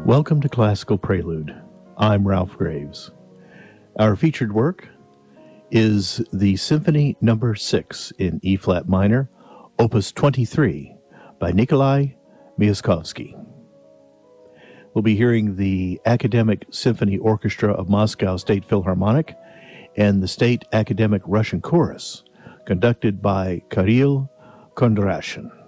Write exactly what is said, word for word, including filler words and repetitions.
Welcome to Classical Prelude. I'm Ralph Graves. Our featured work is the Symphony Number six in E-flat minor, Opus twenty-three, by Nikolai Myaskovsky. We'll be hearing the Academic Symphony Orchestra of Moscow State Philharmonic and the State Academic Russian Chorus, conducted by Kirill Kondrashin.